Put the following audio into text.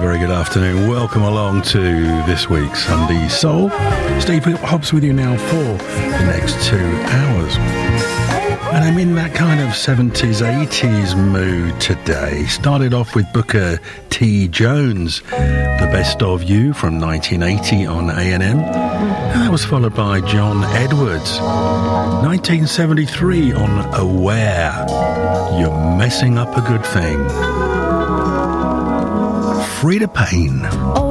very good afternoon. Welcome along to this week's Sunday Soul. Steve Hobbs with you now for the next 2 hours. And I'm in that kind of 70s, 80s mood today. Started off with Booker T. Jones, The Best of You from 1980 on A&M. And that was followed by John Edwards, 1973 on Aware, You're Messing Up a Good Thing. Freda Payne.